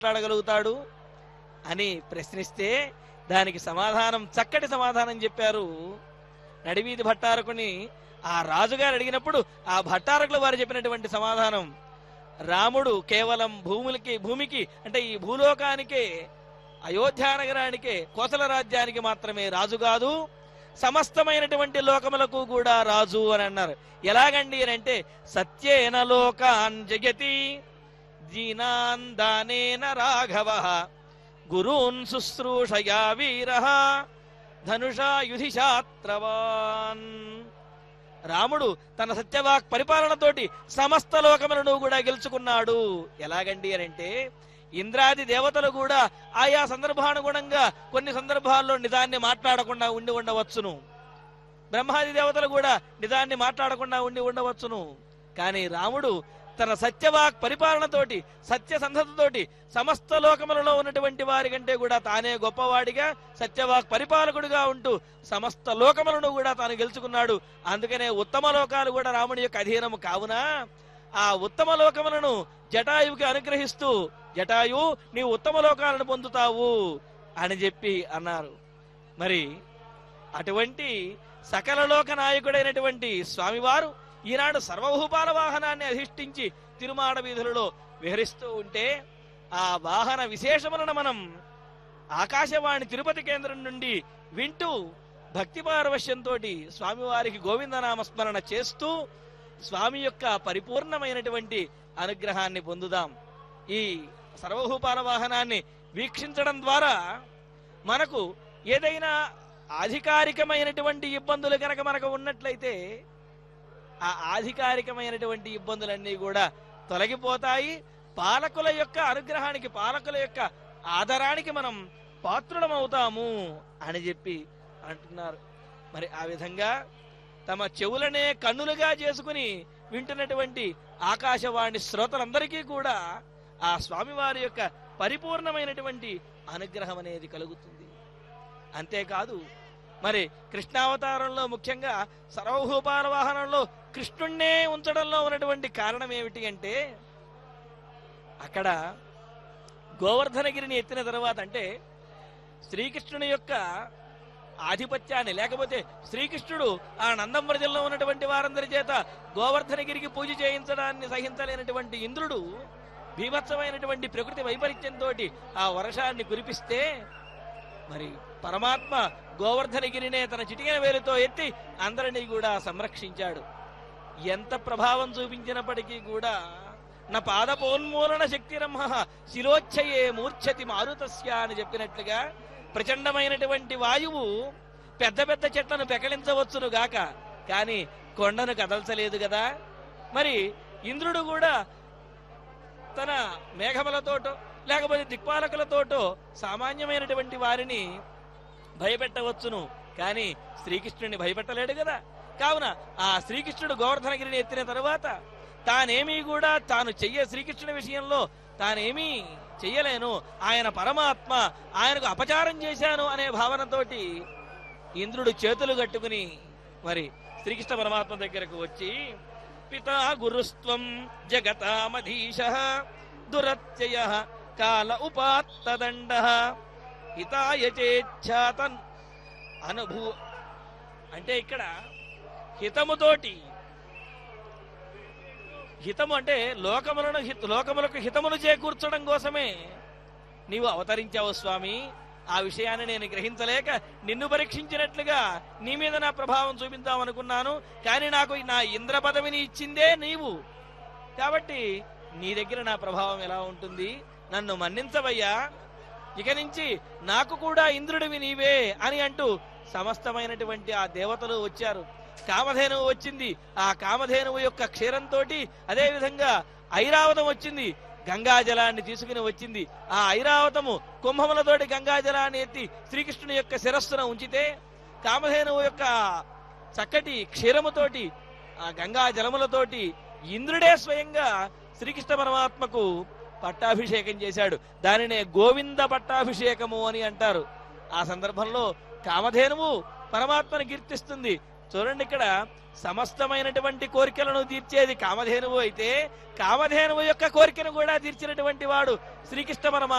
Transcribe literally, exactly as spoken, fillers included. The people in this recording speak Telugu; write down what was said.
మాట్లాడగలుగుతాడు అని ప్రశ్నిస్తే దానికి సమాధానం, చక్కటి సమాధానం చెప్పారు నడివీధి భట్టారకుని. ఆ రాజుగారు అడిగినప్పుడు ఆ భట్టారకుల వారు చెప్పినటువంటి సమాధానం, రాముడు కేవలం భూములకి భూమికి అంటే ఈ భూలోకానికే, అయోధ్యానగరానికే, కోసల రాజ్యానికి మాత్రమే రాజు కాదు, సమస్తమైనటువంటి లోకములకు కూడా రాజు అని అన్నారు. ఎలాగండి అని అంటే, సత్యేన లోకాన్ జగతి జీనాన్ దానేన రాఘవ గురూన్ శుశ్రూషయా వీర ధనుషా యుధిశాత్రవాన్. రాముడు తన సత్యవాక్ పరిపాలనతోటి సమస్త లోకములను కూడా గెలుచుకున్నాడు. ఎలాగండి అని అంటే, ఇంద్రాది దేవతలు కూడా ఆయా సందర్భానుగుణంగా కొన్ని సందర్భాల్లో నిజాన్ని మాట్లాడకుండా ఉండి ఉండవచ్చును. బ్రహ్మాది దేవతలు కూడా నిజాన్ని మాట్లాడకుండా ఉండి ఉండవచ్చును. కానీ రాముడు తన సత్యవాక్ పరిపాలనతోటి, సత్యసంధతతోటి సమస్త లోకములలో ఉన్నటువంటి వారి కంటే కూడా తానే గొప్పవాడిగా సత్యవాక్ పరిపాలకుడిగా ఉంటూ సమస్త లోకములను కూడా తాను గెలుచుకున్నాడు. అందుకనే ఉత్తమ లోకాలు కూడా రాముడి యొక్క అధీనము కావున ఆ ఉత్తమ లోకములను జటాయువుకి అనుగ్రహిస్తూ, జటాయు నీవు ఉత్తమ లోకాలను పొందుతావు అని చెప్పి అన్నారు. మరి అటువంటి సకల లోక నాయకుడైనటువంటి స్వామివారు ఈనాడు సర్వభూపాల వాహనాన్ని అధిష్ఠించి తిరుమాడ వీధులలో విహరిస్తూ ఉంటే, ఆ వాహన విశేషములను మనం ఆకాశవాణి తిరుపతి కేంద్రం నుండి వింటూ భక్తి పారవశ్యంతో స్వామివారికి గోవిందనామస్మరణ చేస్తూ స్వామి యొక్క పరిపూర్ణమైనటువంటి అనుగ్రహాన్ని పొందుదాం. ఈ సర్వభూపాల వాహనాన్ని వీక్షించడం ద్వారా మనకు ఏదైనా అధికారికమైనటువంటి ఇబ్బందులు కనుక మనకు ఉన్నట్లయితే ఆ అధికారికమైనటువంటి ఇబ్బందులన్నీ కూడా తొలగిపోతాయి. పాలకుల యొక్క అనుగ్రహానికి, పాలకుల యొక్క ఆదరానికి మనం పాత్రులమవుతాము అని చెప్పి అంటున్నారు. మరి ఆ విధంగా తమ చెవులనే కన్నులుగా చేసుకుని వింటున్నటువంటి ఆకాశవాణి శ్రోతలందరికీ కూడా ఆ స్వామివారి యొక్క పరిపూర్ణమైనటువంటి అనుగ్రహం అనేది కలుగుతుంది. అంతేకాదు, మరి కృష్ణావతారంలో ముఖ్యంగా సర్వభూపాల వాహనంలో కృష్ణుణ్ణే ఉంచడంలో ఉన్నటువంటి కారణం ఏమిటి అంటే, అక్కడ గోవర్ధనగిరిని ఎత్తిన తర్వాత అంటే శ్రీకృష్ణుని యొక్క ఆధిపత్యాన్ని, లేకపోతే శ్రీకృష్ణుడు ఆ నందం ప్రజల్లో ఉన్నటువంటి వారందరి చేత గోవర్ధనగిరికి పూజ చేయించడాన్ని సహించలేనటువంటి ఇంద్రుడు భీభత్సమైనటువంటి ప్రకృతి వైపరీత్యంతో ఆ వర్షాన్ని కురిపిస్తే, మరి పరమాత్మ గోవర్ధనగిరినే తన చిటికెన వేలుతో ఎత్తి అందరినీ కూడా సంరక్షించాడు. ఎంత ప్రభావం చూపించినప్పటికీ కూడా నా పాదపోన్మూలన శక్తిరమ్మ శిలోచ్ఛయే మూర్ఛతి మారుతస్య అని చెప్పినట్లుగా ప్రచండమైనటువంటి వాయువు పెద్ద పెద్ద చెట్లను పెకలించవచ్చును గాక, కానీ కొండను కదల్చలేదు కదా. మరి ఇంద్రుడు కూడా తన మేఘములతోటో లేకపోతే దిక్పాలకులతోటో సామాన్యమైనటువంటి వారిని భయపెట్టవచ్చును, కానీ శ్రీకృష్ణుని భయపెట్టలేడు కదా. కావున ఆ శ్రీకృష్ణుడు గోవర్ధనగిరిని ఎత్తిన తరువాత తానేమీ కూడా తాను చెయ్య శ్రీకృష్ణుని విషయంలో తానేమీ చెయ్యలేను, ఆయన పరమాత్మ, ఆయనకు అపచారం చేశాను అనే భావనతోటి ఇంద్రుడు చేతులు కట్టుకుని మరి శ్రీకృష్ణ పరమాత్మ దగ్గరకు వచ్చి, పితా గురుస్త్వం జగతామధీశః దురత్యయః కాల ఉపాత్తదండః హితాయ చేచ్ఛాతన్ అనుభూ అంటే ఇక్కడ హితముతోటి, హితము అంటే లోకములను లోకములకు హితములు చేకూర్చడం కోసమే నీవు అవతరించావు స్వామి. ఆ విషయాన్ని నేను గ్రహించలేక నిన్ను పరీక్షించినట్లుగా నీ మీద నా ప్రభావం చూపిద్దామనుకున్నాను, కానీ నాకు నా ఇంద్ర పదవిని ఇచ్చిందే నీవు, కాబట్టి నీ దగ్గర నా ప్రభావం ఎలా ఉంటుంది, నన్ను మన్నించవయ్యా, ఇక నుంచి నాకు కూడా ఇంద్రుడివి నీవే అని అంటూ సమస్తమైనటువంటి ఆ దేవతలు వచ్చారు. కామధేనువు వచ్చింది, ఆ కామధేనువు యొక్క క్షీరంతో అదే విధంగా ఐరావతం వచ్చింది, గంగాజలాన్ని తీసుకుని వచ్చింది. ఆ ఐరావతము కుంభములతోటి గంగాజలాన్ని ఎత్తి శ్రీకృష్ణుని యొక్క శిరస్సును ఉంచితే, కామధేనువు యొక్క చక్కటి క్షీరముతోటి ఆ గంగా జలములతోటి ఇంద్రుడే స్వయంగా శ్రీకృష్ణ పరమాత్మకు పట్టాభిషేకం చేశాడు. దానినే గోవింద పట్టాభిషేకము అని అంటారు. ఆ సందర్భంలో కామధేనువు పరమాత్మను కీర్తిస్తుంది, చూడండి, ఇక్కడ సమస్తమైనటువంటి కోరికలను తీర్చేది కామధేనువు అయితే కామధేనువు యొక్క కోరికను కూడా తీర్చినటువంటి వాడు శ్రీకృష్ణ పరమాత్మ.